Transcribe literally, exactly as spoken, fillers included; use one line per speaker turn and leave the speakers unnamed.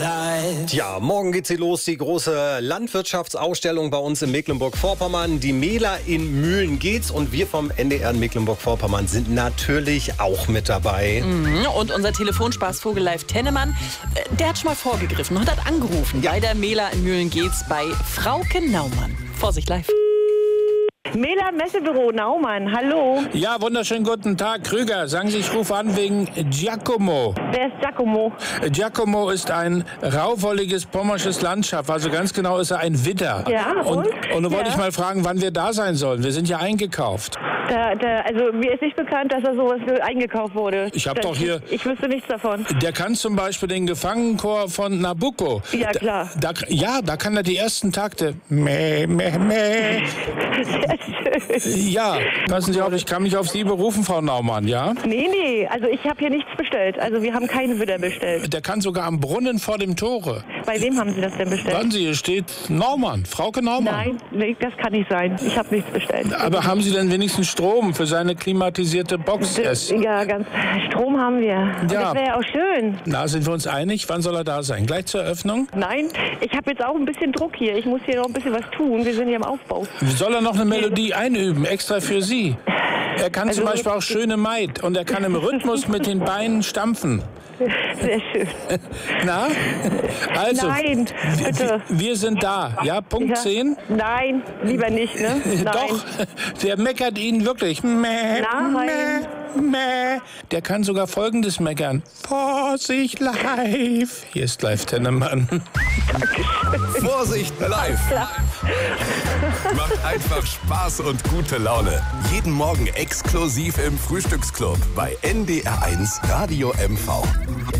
life.
Tja, morgen geht sie los, die große Landwirtschaftsausstellung bei uns in Mecklenburg-Vorpommern. Die Mähler in Mühlen geht's und wir vom N D R in Mecklenburg-Vorpommern sind natürlich auch mit dabei.
Mhm. Und unser Telefonspaßvogel Live Tennemann, äh, der hat schon mal vorgegriffen und hat angerufen.
Ja.
Bei der Mähler in Mühlen geht's bei Frauke Naumann. Vorsicht, live.
Mähler Messebüro Naumann, hallo.
Ja, wunderschönen guten Tag, Krüger. Sagen Sie, ich rufe an wegen Giacomo.
Wer ist Giacomo?
Giacomo ist ein rauwolliges pommersches Landschaft, also ganz genau ist er ein Widder.
Ja, und?
Und nun wollte
Ja.
ich mal fragen, wann wir da sein sollen. Wir sind ja eingekauft.
Da, da, also mir ist nicht bekannt, dass er sowas eingekauft wurde.
Ich hab
Das-
doch hier-
Ich wüsste nichts davon.
Der kann zum Beispiel den Gefangenenchor von Nabucco.
Ja, klar.
Da, da, ja, da kann er die ersten Takte. Mäh, mäh, mäh.
Sehr schön.
Ja, passen Sie auf, ich kann mich auf Sie berufen, Frau Naumann, ja?
Nee, nee, also ich habe hier nichts bestellt. Also wir haben keinen Widder bestellt.
Der kann sogar am Brunnen vor dem Tore.
Bei wem haben Sie das denn bestellt?
Warten Sie, hier steht Naumann, Frauke Naumann.
Nein, nee, das kann nicht sein. Ich habe nichts bestellt.
Aber haben Sie denn wenigstens Strom für seine klimatisierte Box? Es-
Ja, ganz Strom haben wir. Und
Ja.
das wäre ja auch schön.
Na, sind wir uns einig? Wann soll er da sein? Gleich zur Eröffnung?
Nein, ich habe jetzt auch ein bisschen Druck hier. Ich muss hier noch ein bisschen was tun. Wir sind hier im Aufbau.
Soll er noch eine Melodie einüben, extra für Sie? Er kann zum
Also-
Beispiel auch Schöne Maid und er kann im Rhythmus mit den Beinen stampfen.
Sehr schön.
Na? Also,
Nein, bitte.
wir, wir sind da. Ja, Punkt
Ja.
zehn?
Nein, lieber nicht, ne? Nein.
Doch, der meckert Ihnen wirklich. Mäh,
Nein.
mäh, mäh. Der kann sogar Folgendes meckern. Vorsicht, live. Hier ist Live Tennemann.
Vorsicht live. Macht einfach Spaß und gute Laune. Jeden Morgen exklusiv im Frühstücksclub bei N D R eins Radio M V.